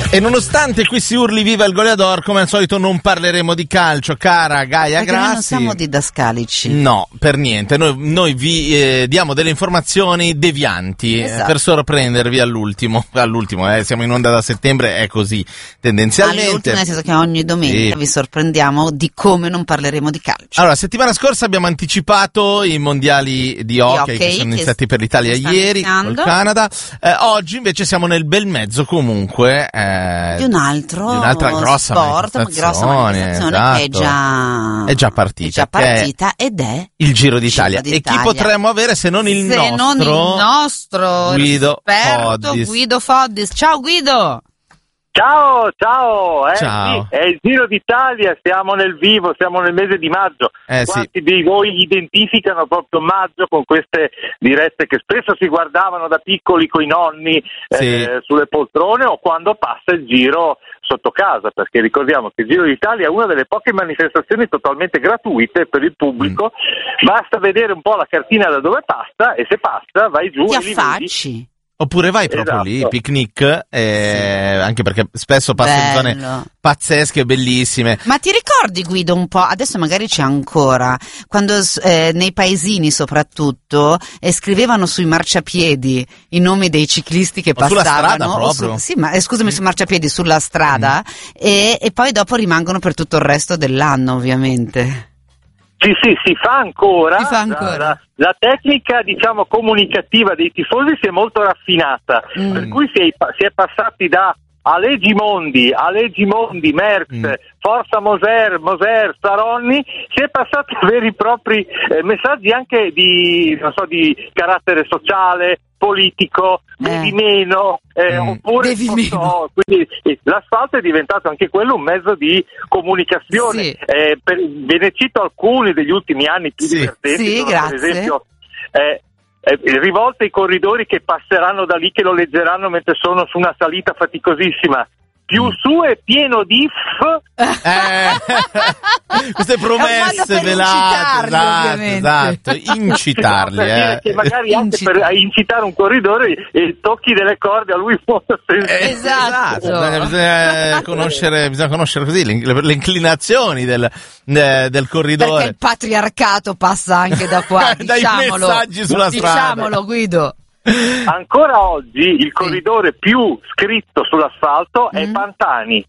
E nonostante qui si urli viva il goleador, come al solito non parleremo di calcio, cara Gaia Perché Grassi. noi non siamo didascalici. No, per niente. Noi vi diamo delle informazioni devianti, Esatto. per sorprendervi all'ultimo. Siamo in onda da settembre, è così tendenzialmente. All'ultimo, nel senso che ogni domenica vi sorprendiamo di come non parleremo di calcio. Allora, settimana scorsa abbiamo anticipato i mondiali di hockey che sono iniziati per l'Italia ieri col Canada. Oggi invece siamo nel bel mezzo comunque Di un'altra grossa manifestazione, esatto. che è già partita ed è il Giro d'Italia. E chi potremmo avere se non il nostro Guido Foddis. Guido Foddis. Ciao Guido! Ciao. Ciao. Sì, è il Giro d'Italia, siamo nel vivo, siamo nel mese di maggio. Quanti di voi identificano proprio maggio con queste dirette che spesso si guardavano da piccoli coi nonni sulle poltrone o quando passa il Giro sotto casa, perché ricordiamo che il Giro d'Italia è una delle poche manifestazioni totalmente gratuite per il pubblico. Basta vedere un po' la cartina da dove passa e se passa vai giù ti e li affacci. vedi. Oppure vai proprio lì, picnic, anche perché spesso passi in zone pazzesche, bellissime. Ma ti ricordi Guido un po', adesso magari c'è ancora, quando nei paesini soprattutto scrivevano sui marciapiedi i nomi dei ciclisti che passavano. Sulla strada proprio? Sì, ma scusami, sui marciapiedi, sulla strada, e poi dopo rimangono per tutto il resto dell'anno ovviamente. Sì, si fa ancora. La tecnica, diciamo, comunicativa dei tifosi si è molto raffinata, per cui si è passati da Alegi Mondi, Merckx, Forza Moser, Saronni, si è passati a veri e propri messaggi anche di carattere sociale, politico, bevi meno, oppure quindi l'asfalto è diventato anche quello un mezzo di comunicazione. Ve ne cito alcuni degli ultimi anni più divertenti, per esempio rivolte ai corridori che passeranno da lì, che lo leggeranno mentre sono su una salita faticosissima. Più su è pieno di queste promesse velate, esatto, incitarli, che magari anche per incitare un corridore tocchi delle corde a lui molto sensibile. Esatto. Bisogna conoscere così le inclinazioni del corridore. Perché il patriarcato passa anche da qua, dai messaggi sulla strada. Diciamolo Guido. Ancora oggi il corridore più scritto sull'asfalto è Pantani.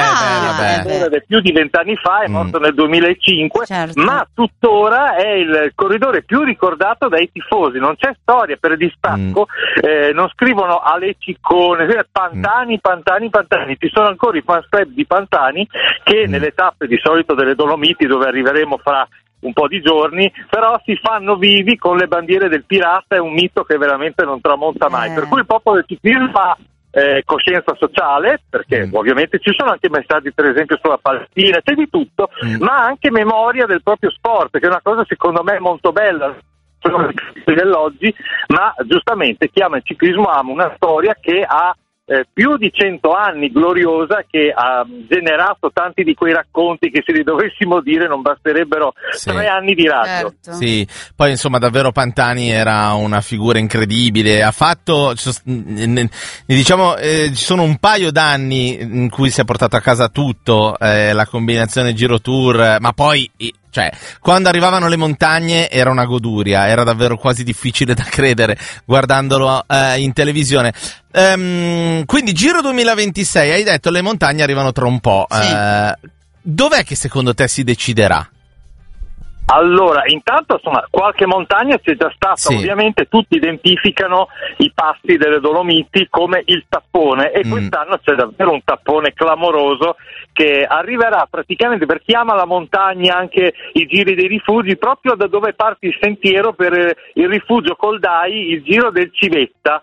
Più di 20 anni fa, è morto nel 2005, ma tuttora è il corridore più ricordato dai tifosi. Non c'è storia per distacco, non scrivono alle ciccone, Pantani. Ci sono ancora i fan club di Pantani che nelle tappe di solito delle Dolomiti, dove arriveremo fra un po' di giorni, però si fanno vivi con le bandiere del pirata. È un mito che veramente non tramonta mai, per cui il popolo del ciclismo ha coscienza sociale, perché ovviamente ci sono anche messaggi, per esempio, sulla Palestina, c'è di tutto, ma anche memoria del proprio sport, che è una cosa secondo me molto bella dell'oggi, ma giustamente chi ama il ciclismo ama una storia che ha più di 100 anni, gloriosa, che ha generato tanti di quei racconti che, se li dovessimo dire, non basterebbero 3 anni di radio. Sì, poi insomma davvero Pantani era una figura incredibile, ha fatto, diciamo, ci sono un paio d'anni in cui si è portato a casa tutto, la combinazione Giro Tour, ma poi quando arrivavano le montagne era una goduria, era davvero quasi difficile da credere guardandolo in televisione. Quindi Giro 2026, hai detto le montagne arrivano tra un po'. Dov'è che secondo te si deciderà? Allora, intanto, insomma, qualche montagna c'è già stata, ovviamente tutti identificano i passi delle Dolomiti come il tappone, e quest'anno c'è davvero un tappone clamoroso che arriverà praticamente, per chi ama la montagna, anche i giri dei rifugi, proprio da dove parte il sentiero per il rifugio Coldai, il Giro del Civetta,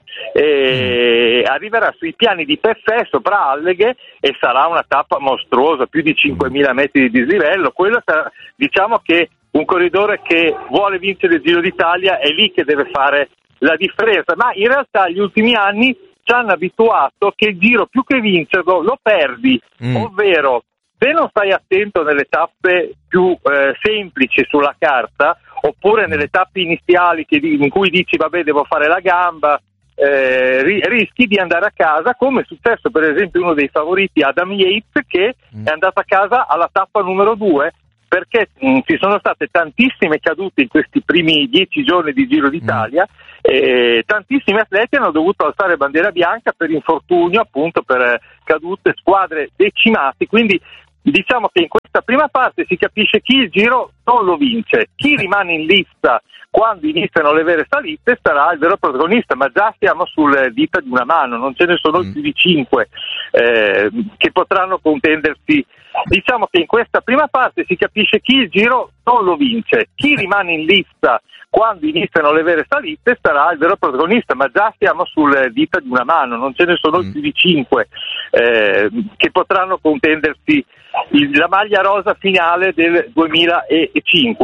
arriverà sui piani di Peffè, sopra Alleghe, e sarà una tappa mostruosa, più di 5.000 metri di dislivello. Quello sarà, diciamo che un corridore che vuole vincere il Giro d'Italia è lì che deve fare la differenza, ma in realtà gli ultimi anni ci hanno abituato che il Giro, più che vincerlo, lo perdi, ovvero se non stai attento nelle tappe più semplici sulla carta, oppure nelle tappe iniziali in cui dici vabbè, devo fare la gamba, rischi di andare a casa, come è successo per esempio uno dei favoriti, Adam Yates, che è andato a casa alla tappa numero 2, perché ci sono state tantissime cadute in questi primi 10 giorni di Giro d'Italia, e tantissimi atleti hanno dovuto alzare bandiera bianca per infortunio, appunto per cadute, squadre decimate, quindi diciamo che in questa prima parte si capisce chi il Giro non lo vince, chi rimane in lista quando iniziano le vere salite sarà il vero protagonista, ma già siamo sulle dita di una mano, non ce ne sono più di 5 che potranno contendersi. Diciamo che in questa prima parte si capisce chi il Giro non lo vince, chi rimane in lista quando iniziano le vere salite sarà il vero protagonista, ma già siamo sulle dita di una mano, non ce ne sono più di 5 che potranno contendersi la maglia rosa finale del 2005.